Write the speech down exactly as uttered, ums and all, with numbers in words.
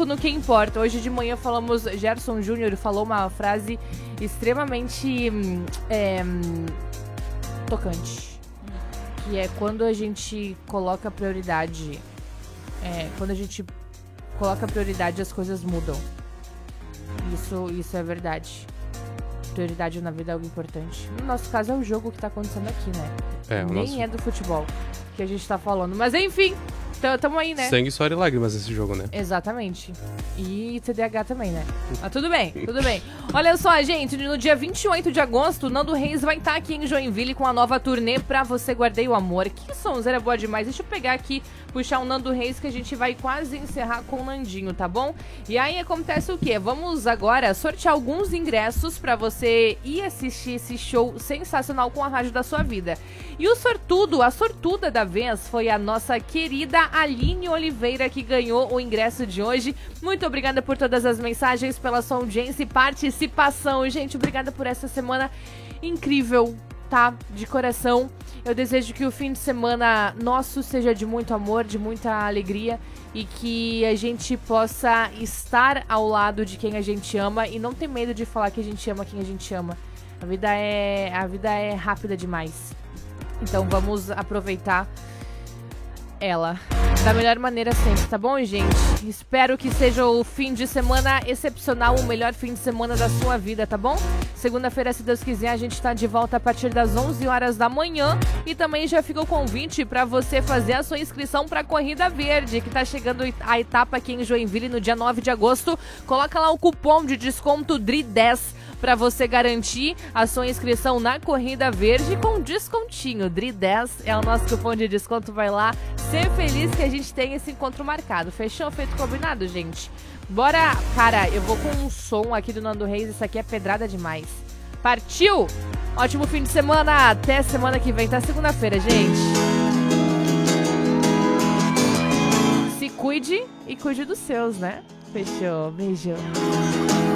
foco no que importa. Hoje de manhã falamos, Gerson Júnior falou uma frase extremamente é, tocante. Que é quando a gente coloca prioridade, é, quando a gente coloca prioridade, as coisas mudam. Isso, isso é verdade. Prioridade na vida é algo importante. No nosso caso é o jogo que tá acontecendo aqui, né? É, Nem nosso... é do futebol que a gente tá falando. Mas enfim, tamo aí, né? Sangue, suor e lágrimas esse jogo, né? Exatamente. E T D A H também, né? Mas tudo bem, tudo bem. Olha só, gente, no dia vinte e oito de agosto, Nando Reis vai estar aqui em Joinville com a nova turnê Pra Você Guardei o Amor. Que sonzeira boa demais. Deixa eu pegar aqui, puxar o Nando Reis, que a gente vai quase encerrar com o Nandinho, tá bom? E aí acontece o quê? Vamos agora sortear alguns ingressos pra você ir assistir esse show sensacional com a rádio da sua vida. E o sortudo, a sortuda da vez foi a nossa querida Aline Oliveira, que ganhou o ingresso de hoje. Muito obrigada por todas as mensagens, pela sua audiência e participação. Gente, obrigada por essa semana incrível, tá? De coração. Eu desejo que o fim de semana nosso seja de muito amor, de muita alegria e que a gente possa estar ao lado de quem a gente ama e não ter medo de falar que a gente ama quem a gente ama. A vida é, a vida é rápida demais. Então vamos aproveitar ela da melhor maneira sempre, tá bom, gente? Espero que seja o fim de semana excepcional, o melhor fim de semana da sua vida, tá bom? Segunda-feira, se Deus quiser, a gente tá de volta a partir das onze horas da manhã e também já fica o convite pra você fazer a sua inscrição pra Corrida Verde, que tá chegando a etapa aqui em Joinville no dia nove de agosto. Coloca lá o cupom de desconto D R I dez para você garantir a sua inscrição na Corrida Verde com descontinho. D R I dez é o nosso cupom de desconto, vai lá. Ser feliz que a gente tem esse encontro marcado. Fechou? Feito combinado, gente? Bora! Cara, eu vou com um som aqui do Nando Reis. Isso aqui é pedrada demais. Partiu? Ótimo fim de semana. Até semana que vem. Tá segunda-feira, gente. Se cuide e cuide dos seus, né? Fechou. Beijo.